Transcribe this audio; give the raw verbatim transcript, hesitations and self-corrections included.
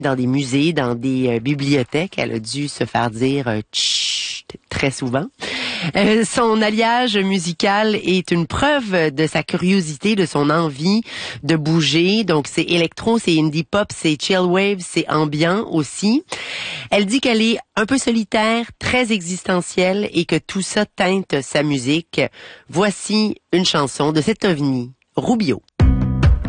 dans des musées, dans des euh, bibliothèques. Elle a dû se faire dire euh, tchut très souvent. Euh, son alliage musical est une preuve de sa curiosité, de son envie de bouger. Donc, c'est électro, c'est indie pop, c'est chill wave, c'est ambiant aussi. Elle dit qu'elle est un peu solitaire, très existentielle et que tout ça teinte sa musique. Voici une chanson de cet ovni, Rubio.